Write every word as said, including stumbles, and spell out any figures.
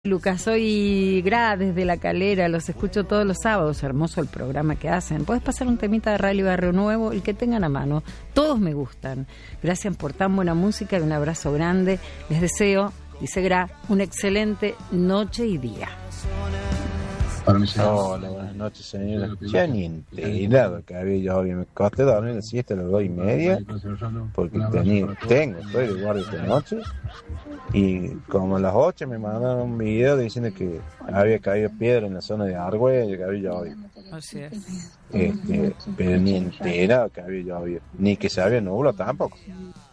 Lucas, soy Gra desde La Calera, los escucho todos los sábados, hermoso el programa que hacen. Puedes pasar un temita de Rally Barrio Nuevo, el que tengan a mano, todos me gustan. Gracias por tan buena música y un abrazo grande. Les deseo, dice Gra, una excelente noche y día. Hola, buenas noches, señora. Ya ni enterado que había llovido. Me costé dormir la siesta a las dos y media porque tenía, tengo, estoy de guardia esta noche. Y como a las ocho me mandaron un video diciendo que había caído piedra en la zona de Argüello, que había llovido. Así es. Este, pero ni enterado que había llovido, ni que se había nublado tampoco.